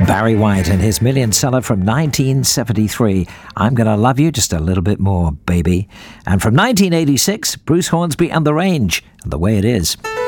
Barry White and his million seller from 1973, I'm Gonna Love You Just a Little Bit More, Baby. And from 1986, Bruce Hornsby and The Range, and The Way It Is.